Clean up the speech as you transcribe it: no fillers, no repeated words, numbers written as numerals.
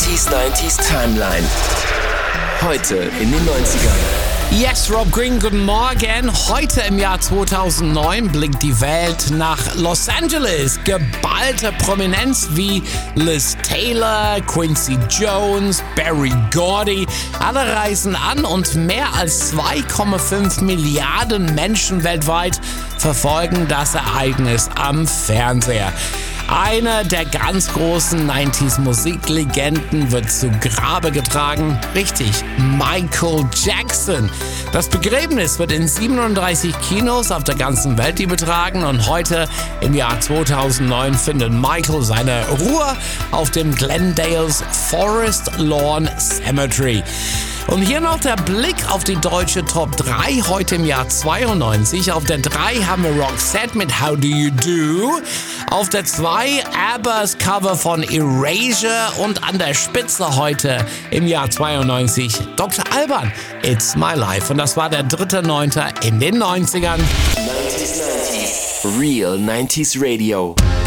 90s Timeline. Heute in den 90ern. Yes, Rob Green, guten Morgen. Heute im Jahr 2009 blickt die Welt nach Los Angeles. Geballte Prominenz wie Liz Taylor, Quincy Jones, Berry Gordy. Alle reisen an und mehr als 2,5 Milliarden Menschen weltweit verfolgen das Ereignis am Fernseher. Einer der ganz großen 90s-Musiklegenden wird zu Grabe getragen. Richtig, Michael Jackson. Das Begräbnis wird in 37 Kinos auf der ganzen Welt übertragen und heute im Jahr 2009 findet Michael seine Ruhe auf dem Glendale's Forest Lawn Cemetery. Und hier noch der Blick auf die deutsche Top 3 heute im Jahr 92. Auf der 3 haben wir Roxette mit How Do You Do. Auf der 2 ABBA's Cover von Erasure. Und an der Spitze heute im Jahr 92 Dr. Alban, It's My Life. Und das war der 3.9. in den 90ern. 90s. Real 90s Radio.